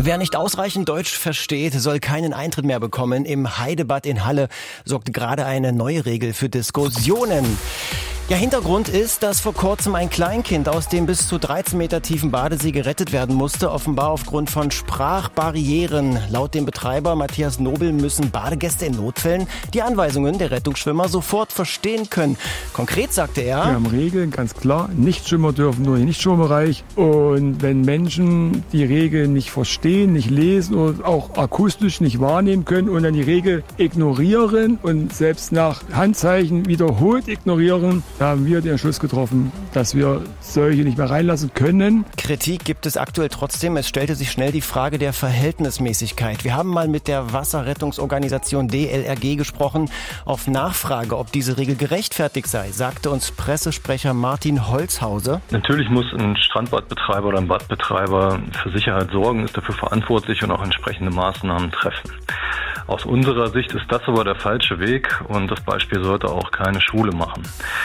Wer nicht ausreichend Deutsch versteht, soll keinen Eintritt mehr bekommen. Im Heidebad in Halle sorgt gerade eine neue Regel für Diskussionen. Ja, Hintergrund ist, dass vor kurzem ein Kleinkind aus dem bis zu 13 Meter tiefen Badesee gerettet werden musste, offenbar aufgrund von Sprachbarrieren. Laut dem Betreiber Matthias Nobel müssen Badegäste in Notfällen die Anweisungen der Rettungsschwimmer sofort verstehen können. Konkret sagte er: Wir haben Regeln, ganz klar. Nichtschwimmer dürfen nur in den Nichtschwimmbereich. Und wenn Menschen die Regeln nicht verstehen, nicht lesen oder auch akustisch nicht wahrnehmen können und dann die Regel ignorieren und selbst nach Handzeichen wiederholt ignorieren, da haben wir den Entschluss getroffen, dass wir solche nicht mehr reinlassen können. Kritik gibt es aktuell trotzdem. Es stellte sich schnell die Frage der Verhältnismäßigkeit. Wir haben mal mit der Wasserrettungsorganisation DLRG gesprochen. Auf Nachfrage, ob diese Regel gerechtfertigt sei, sagte uns Pressesprecher Martin Holzhause: Natürlich muss ein Strandbadbetreiber oder ein Badbetreiber für Sicherheit sorgen, ist dafür verantwortlich und auch entsprechende Maßnahmen treffen. Aus unserer Sicht ist das aber der falsche Weg und das Beispiel sollte auch keine Schule machen.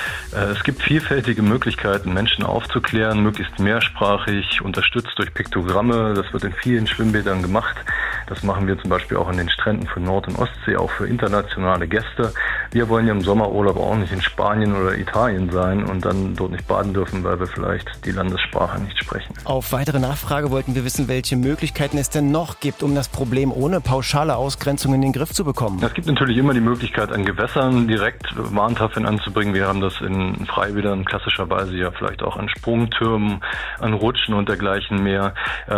Es gibt vielfältige Möglichkeiten, Menschen aufzuklären, möglichst mehrsprachig, unterstützt durch Piktogramme. Das wird in vielen Schwimmbädern gemacht. Das machen wir zum Beispiel auch an den Stränden von Nord- und Ostsee, auch für internationale Gäste. Wir wollen ja im Sommerurlaub auch nicht in Spanien oder Italien sein und dann dort nicht baden dürfen, weil wir vielleicht die Landessprache nicht sprechen. Auf weitere Nachfrage wollten wir wissen, welche Möglichkeiten es denn noch gibt, um das Problem ohne pauschale Ausgrenzung in den Griff zu bekommen. Es gibt natürlich immer die Möglichkeit, an Gewässern direkt Warntafeln anzubringen. Wir haben das in Freibädern klassischerweise ja vielleicht auch an Sprungtürmen, an Rutschen und dergleichen mehr.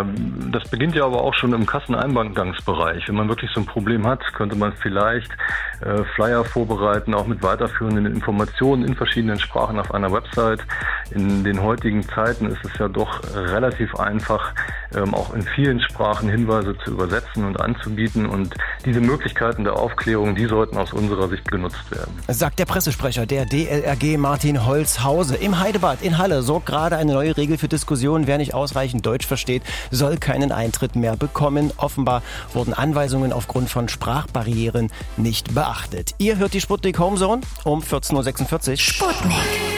Das beginnt ja aber auch schon im Kasseneingangsbereich. Wenn man wirklich so ein Problem hat, könnte man vielleicht Flyer vorbereiten, auch mit weiterführenden Informationen in verschiedenen Sprachen auf einer Website. In den heutigen Zeiten ist es ja doch relativ einfach, auch in vielen Sprachen Hinweise zu übersetzen und anzubieten. Und diese Möglichkeiten der Aufklärung, die sollten aus unserer Sicht genutzt werden. Sagt der Pressesprecher der DLRG Martin Holzhause. Im Heidebad in Halle sorgt gerade eine neue Regel für Diskussionen. Wer nicht ausreichend Deutsch versteht, soll keinen Eintritt mehr bekommen. Offenbar wurden Anweisungen aufgrund von Sprachbarrieren nicht beachtet. Ihr hört die Sputnik Homezone um 14.46 Uhr. Sputnik.